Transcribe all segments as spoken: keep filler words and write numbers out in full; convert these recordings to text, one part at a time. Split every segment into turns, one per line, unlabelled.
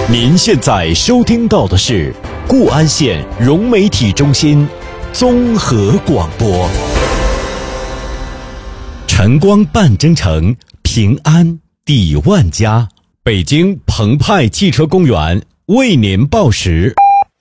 您现在收听到的是固安县融媒体中心综合广播。晨光半真诚，平安抵万家。北京澎湃汽车公园为您报时。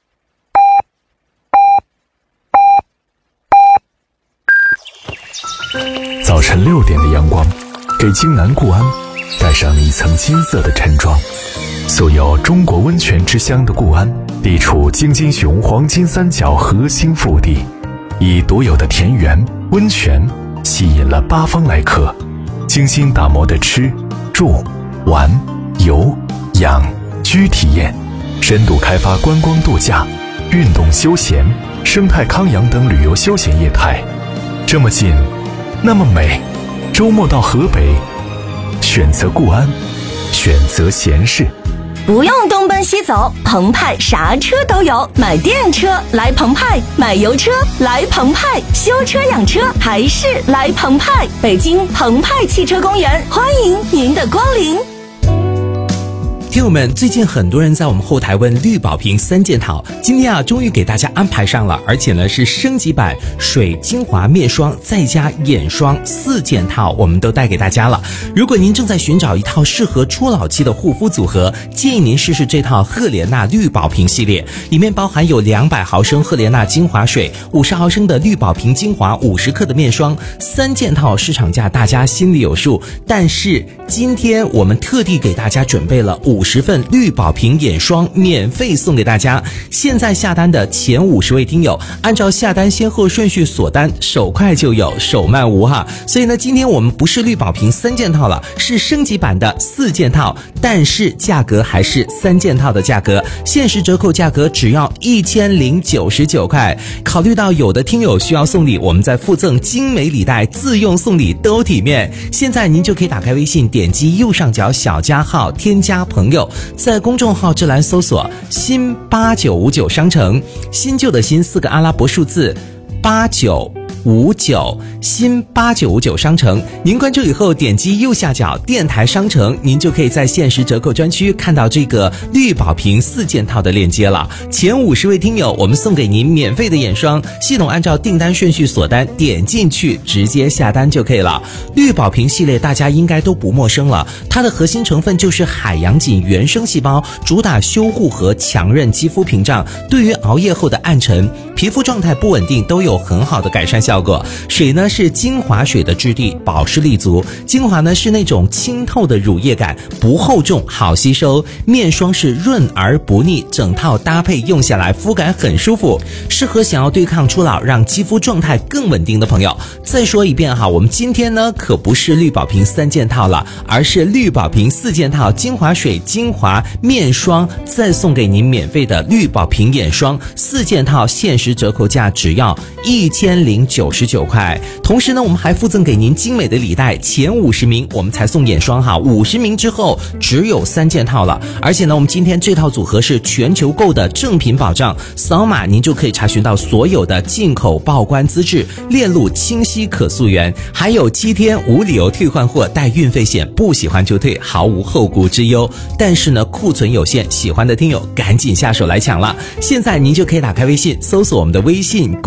早晨六点的阳光，给京南固安带上了一层金色的晨装。素有中国温泉之乡的固安，地处京津雄黄金三角核心腹地，以独有的田园温泉吸引了八方来客。精心打磨的吃住玩游养居体验，深度开发观光度假、运动休闲、生态康养等旅游休闲业态。这么近那么美，周末到河北，选择固安，选择闲适。
不用东奔西走，澎湃啥车都有。买电车来澎湃，买油车来澎湃，修车养车还是来澎湃。北京澎湃汽车公园，欢迎您的光临。
听友们，最近很多人在我们后台问绿宝瓶三件套，今天啊终于给大家安排上了，而且呢是升级版水精华面霜再加眼霜四件套，我们都带给大家了。如果您正在寻找一套适合初老期的护肤组合，建议您试试这套赫莲娜绿宝瓶系列，里面包含有两百毫升赫莲娜精华水、五十毫升的绿宝瓶精华、五十克的面霜，三件套市场价大家心里有数，但是今天我们特地给大家准备了五十份绿宝瓶眼霜免费送给大家。现在下单的前五十位听友，按照下单先后顺序锁单，手快就有，手慢无哈。所以呢，今天我们不是绿宝瓶三件套了，是升级版的四件套，但是价格还是三件套的价格，限时折扣价格只要一千零九十九块。考虑到有的听友需要送礼，我们再附赠精美礼袋，自用送礼都体面。现在您就可以打开微信，点击右上角小加号，添加朋友，在公众号这栏搜索新八九五九商城，新旧的新四个阿拉伯数字八九五九，新八九五九商城。您关注以后点击右下角电台商城，您就可以在限时折扣专区看到这个绿宝瓶四件套的链接了。前五十位听友，我们送给您免费的眼霜，系统按照订单顺序锁单，点进去直接下单就可以了。绿宝瓶系列大家应该都不陌生了，它的核心成分就是海洋锦原生细胞，主打修护和强韧肌肤屏障，对于熬夜后的暗沉、皮肤状态不稳定都有很好的改善效果。水呢是精华水的质地，保湿力足；精华呢是那种清透的乳液感，不厚重，好吸收。面霜是润而不腻，整套搭配用下来肤感很舒服，适合想要对抗初老，让肌肤状态更稳定的朋友。再说一遍哈，我们今天呢可不是绿宝瓶三件套了，而是绿宝瓶四件套，精华水、精华、面霜，再送给您免费的绿宝瓶眼霜四件套，限时折扣价只要一千零九十九块。同时呢，我们还附赠给您精美的礼袋，前五十名我们才送眼霜哈，五十名之后只有三件套了。而且呢，我们今天这套组合是全球购的正品保障，扫码您就可以查询到所有的进口报关资质，链路清晰可溯源，还有七天无理由退换货，带运费险，不喜欢就退，毫无后顾之忧。但是呢，库存有限，喜欢的听友赶紧下手来抢了。现在您就可以打开微信，搜索我们的微信